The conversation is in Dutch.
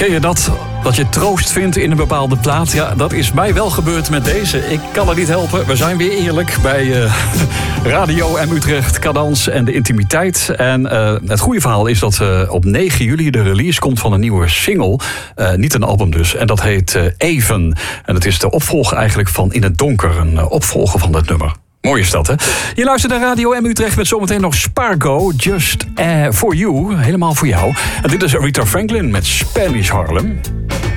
Ken je dat? Dat je troost vindt in een bepaalde plaat? Ja, dat is mij wel gebeurd met deze. Ik kan het niet helpen. We zijn weer eerlijk bij Radio M Utrecht, Cadans en de Intimiteit. En het goede verhaal is dat op 9 juli de release komt van een nieuwe single. Niet een album dus. En dat heet Even. En het is de opvolger eigenlijk van In het Donker. Een opvolger van dat nummer. Mooi is dat, hè? Je luistert naar Radio M Utrecht met zometeen nog Spargo. Just for you. Helemaal voor jou. En dit is Aretha Franklin met Spanish Harlem.